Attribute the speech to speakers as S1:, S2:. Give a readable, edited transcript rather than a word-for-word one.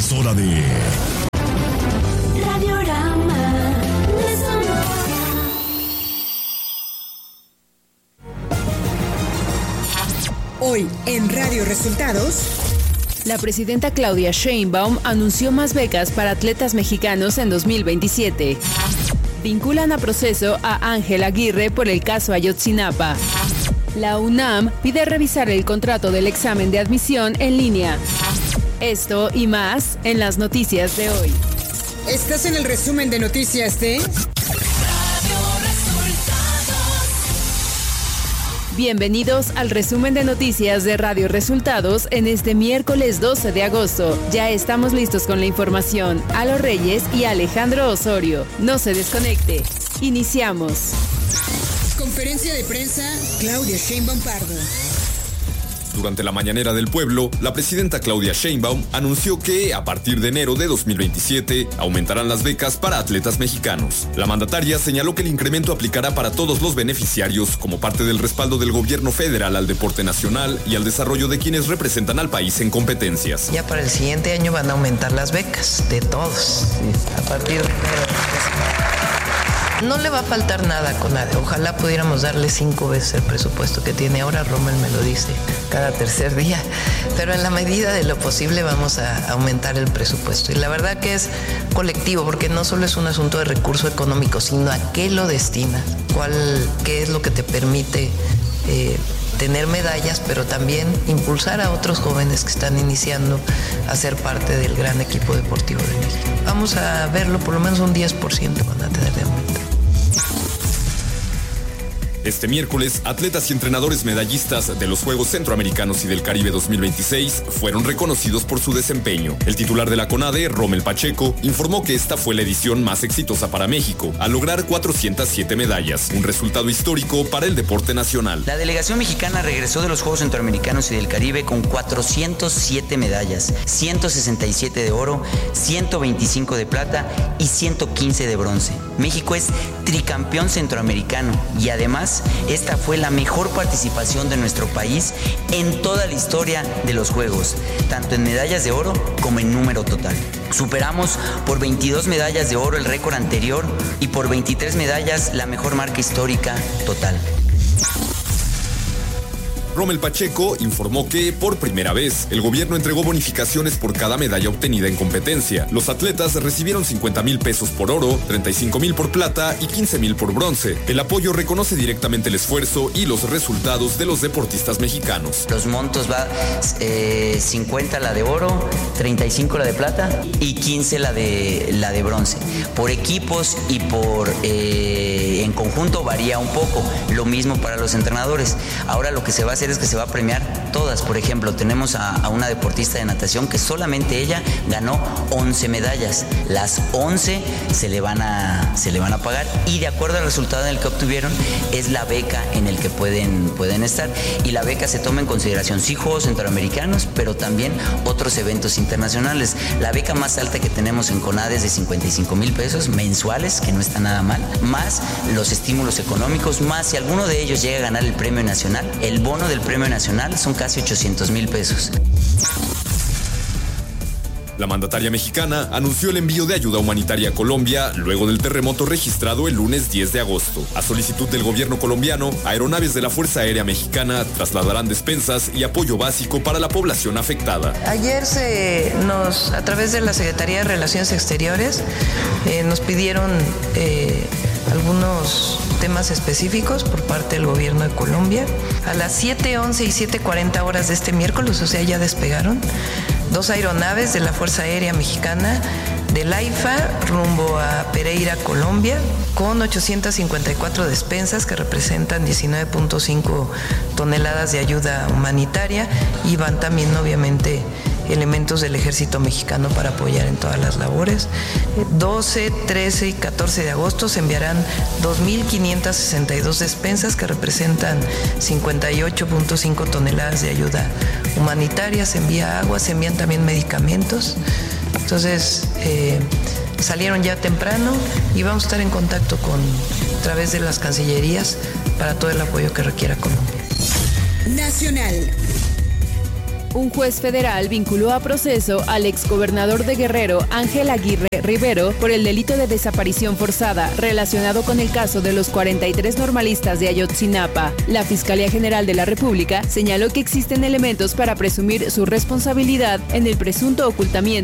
S1: Es hora de
S2: Radiorama de Sonora.
S3: Hoy en Radio Resultados.
S4: La presidenta Claudia Sheinbaum anunció más becas para atletas mexicanos en 2027. Vinculan a proceso a Ángel Aguirre por el caso Ayotzinapa. La UNAM pide revisar el contrato del examen de admisión en línea. Esto y más en las noticias de hoy.
S3: Estás en el resumen de noticias de
S4: Bienvenidos al resumen de noticias de Radio Resultados en este miércoles 12 de agosto. Ya estamos listos con la información. Alo Reyes y Alejandro Osorio. No se desconecte. Iniciamos.
S3: Conferencia de prensa, Claudia Sheinbaum Pardo.
S5: Durante la mañanera del pueblo, la presidenta Claudia Sheinbaum anunció que, a partir de enero de 2027, aumentarán las becas para atletas mexicanos. La mandataria señaló que el incremento aplicará para todos los beneficiarios como parte del respaldo del gobierno federal al deporte nacional y al desarrollo de quienes representan al país en competencias.
S6: Ya para el siguiente año van a aumentar las becas de todos, a partir de enero. No le va a faltar nada con CONADE. Ojalá pudiéramos darle 5 veces el presupuesto que tiene ahora. Rommel me lo dice cada tercer día. Pero en la medida de lo posible vamos a aumentar el presupuesto. Y la verdad que es colectivo, porque no solo es un asunto de recurso económico, sino a qué lo destina, qué es lo que te permite tener medallas, pero también impulsar a otros jóvenes que están iniciando a ser parte del gran equipo deportivo de México. Vamos a verlo, por lo menos un 10% van a tener de aumento.
S5: Este miércoles, atletas y entrenadores medallistas de los Juegos Centroamericanos y del Caribe 2026 fueron reconocidos por su desempeño. El titular de la CONADE, Rommel Pacheco, informó que esta fue la edición más exitosa para México, al lograr 407 medallas, un resultado histórico para el deporte nacional.
S7: La delegación mexicana regresó de los Juegos Centroamericanos y del Caribe con 407 medallas, 167 de oro, 125 de plata y 115 de bronce. México es tricampeón centroamericano y además esta fue la mejor participación de nuestro país en toda la historia de los Juegos, tanto en medallas de oro como en número total. Superamos por 22 medallas de oro el récord anterior y por 23 medallas la mejor marca histórica total.
S5: Rommel Pacheco informó que, por primera vez, el gobierno entregó bonificaciones por cada medalla obtenida en competencia. Los atletas recibieron 50,000 pesos por oro, 35,000 por plata y 15,000 por bronce. El apoyo reconoce directamente el esfuerzo y los resultados de los deportistas mexicanos.
S7: Los montos va 50 la de oro, 35 la de plata y 15 la de bronce. Por equipos y por en conjunto varía un poco. Lo mismo para los entrenadores. Ahora lo que se va a hacer es que se va a premiar todas. Por ejemplo, tenemos a una deportista de natación que solamente ella ganó 11 medallas. Las 11 se le van a pagar y de acuerdo al resultado en el que obtuvieron es la beca en el que pueden estar. Y la beca se toma en consideración sí Juegos Centroamericanos, pero también otros eventos internacionales. La beca más alta que tenemos en CONADE es de 55,000 pesos mensuales, que no está nada mal, más los estímulos económicos, más si alguno de ellos llega a ganar el premio nacional, el bono del premio nacional son casi 800,000 pesos.
S5: La mandataria mexicana anunció el envío de ayuda humanitaria a Colombia luego del terremoto registrado el lunes 10 de agosto. A solicitud del gobierno colombiano, aeronaves de la Fuerza Aérea Mexicana trasladarán despensas y apoyo básico para la población afectada.
S6: Ayer a través de la Secretaría de Relaciones Exteriores, nos pidieron algunos temas específicos por parte del gobierno de Colombia. A las 7:11 y 7:40 horas de este miércoles, o sea, ya despegaron 2 aeronaves de la Fuerza Aérea Mexicana del AIFA rumbo a Pereira, Colombia, con 854 despensas que representan 19.5 toneladas de ayuda humanitaria y van también obviamente elementos del ejército mexicano para apoyar en todas las labores. 12, 13 y 14 de agosto se enviarán 2.562 despensas que representan 58.5 toneladas de ayuda humanitaria. Se envía agua, se envían también medicamentos. Entonces, salieron ya temprano y vamos a estar en contacto a través de las cancillerías para todo el apoyo que requiera Colombia.
S3: Nacional.
S4: Un juez federal vinculó a proceso al exgobernador de Guerrero, Ángel Aguirre Rivero, por el delito de desaparición forzada relacionado con el caso de los 43 normalistas de Ayotzinapa. La Fiscalía General de la República señaló que existen elementos para presumir su responsabilidad en el presunto ocultamiento